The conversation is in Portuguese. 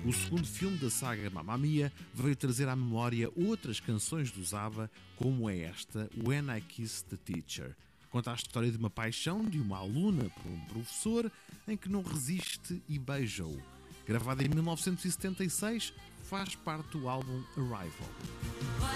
O segundo filme da saga Mamma Mia veio trazer à memória outras canções do ABBA, como é esta, When I Kissed the Teacher. Conta a história de uma paixão de uma aluna por um professor em que não resiste e beija-o. Gravada em 1976, faz parte do álbum Arrival.